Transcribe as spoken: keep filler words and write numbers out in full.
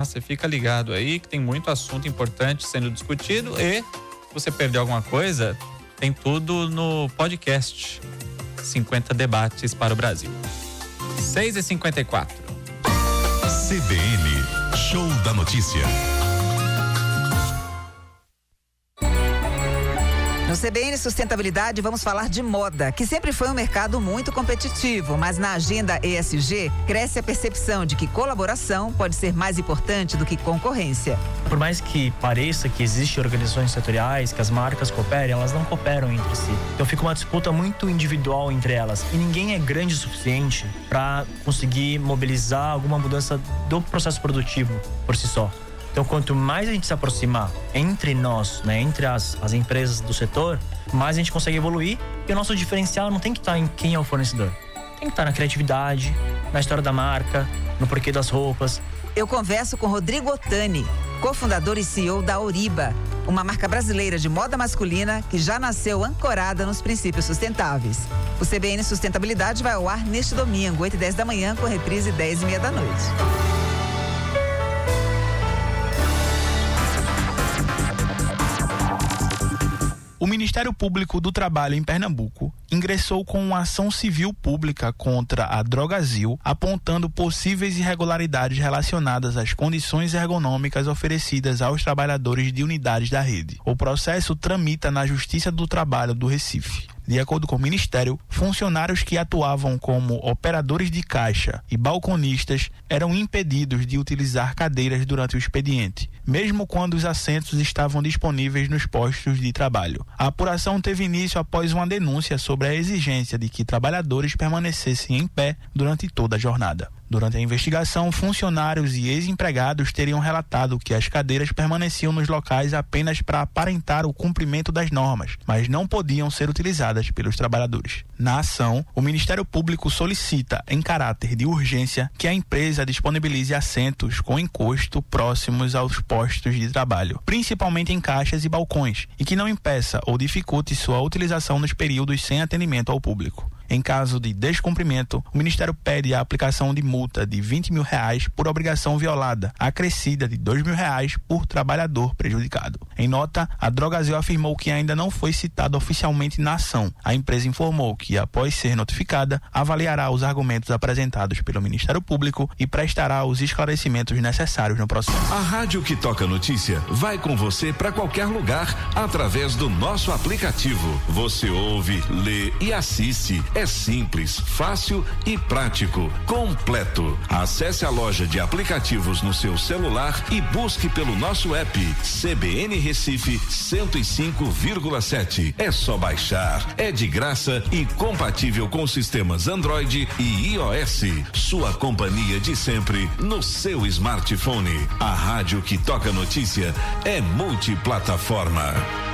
Você fica ligado aí que tem muito assunto importante sendo discutido e se você perdeu alguma coisa, tem tudo no podcast cinquenta Debates para o Brasil. seis e cinquenta e quatro. C B N, Show da Notícia. No C B N Sustentabilidade vamos falar de moda, que sempre foi um mercado muito competitivo, mas na agenda E S G cresce a percepção de que colaboração pode ser mais importante do que concorrência. Por mais que pareça que existem organizações setoriais, que as marcas cooperem, elas não cooperam entre si. Então fica uma disputa muito individual entre elas e ninguém é grande o suficiente para conseguir mobilizar alguma mudança do processo produtivo por si só. Então, quanto mais a gente se aproximar entre nós, né, entre as, as empresas do setor, mais a gente consegue evoluir. E o nosso diferencial não tem que estar em quem é o fornecedor. Tem que estar na criatividade, na história da marca, no porquê das roupas. Eu converso com Rodrigo Ottani, cofundador e C E O da Oriba, uma marca brasileira de moda masculina que já nasceu ancorada nos princípios sustentáveis. O C B N Sustentabilidade vai ao ar neste domingo, oito e dez da manhã, com reprise dez e meia da noite. O Ministério Público do Trabalho em Pernambuco ingressou com uma ação civil pública contra a Drogasil, apontando possíveis irregularidades relacionadas às condições ergonômicas oferecidas aos trabalhadores de unidades da rede. O processo tramita na Justiça do Trabalho do Recife. De acordo com o Ministério, funcionários que atuavam como operadores de caixa e balconistas eram impedidos de utilizar cadeiras durante o expediente, mesmo quando os assentos estavam disponíveis nos postos de trabalho. A apuração teve início após uma denúncia sobre a exigência de que trabalhadores permanecessem em pé durante toda a jornada. Durante a investigação, funcionários e ex-empregados teriam relatado que as cadeiras permaneciam nos locais apenas para aparentar o cumprimento das normas, mas não podiam ser utilizadas pelos trabalhadores. Na ação, o Ministério Público solicita, em caráter de urgência, que a empresa disponibilize assentos com encosto próximos aos postos de trabalho, principalmente em caixas e balcões, e que não impeça ou dificulte sua utilização nos períodos sem atendimento ao público. Em caso de descumprimento, o Ministério pede a aplicação de multa de vinte mil reais por obrigação violada, acrescida de dois mil reais por trabalhador prejudicado. Em nota, a Drogasil afirmou que ainda não foi citada oficialmente na ação. A empresa informou que, após ser notificada, avaliará os argumentos apresentados pelo Ministério Público e prestará os esclarecimentos necessários no processo. A rádio que toca notícia vai com você para qualquer lugar através do nosso aplicativo. Você ouve, lê e assiste. É simples, fácil e prático, completo. Acesse a loja de aplicativos no seu celular e busque pelo nosso app C B N Recife cento e cinco vírgula sete. É só baixar, é de graça e compatível com sistemas Android e iOS. Sua companhia de sempre no seu smartphone. A rádio que toca notícia é multiplataforma.